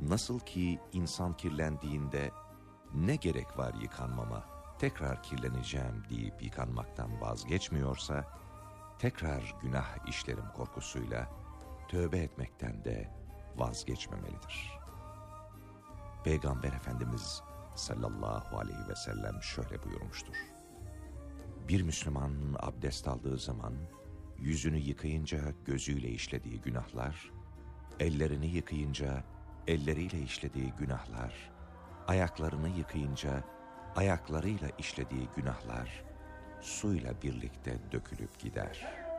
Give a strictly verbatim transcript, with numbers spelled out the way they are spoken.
Nasıl ki insan kirlendiğinde ne gerek var yıkanmama, tekrar kirleneceğim deyip yıkanmaktan vazgeçmiyorsa, tekrar günah işlerim korkusuyla tövbe etmekten de vazgeçmemelidir. Peygamber Efendimiz sallallahu aleyhi ve sellem şöyle buyurmuştur: bir Müslüman abdest aldığı zaman yüzünü yıkayınca gözüyle işlediği günahlar, ellerini yıkayınca elleriyle işlediği günahlar, ayaklarını yıkayınca ayaklarıyla işlediği günahlar suyla birlikte dökülüp gider.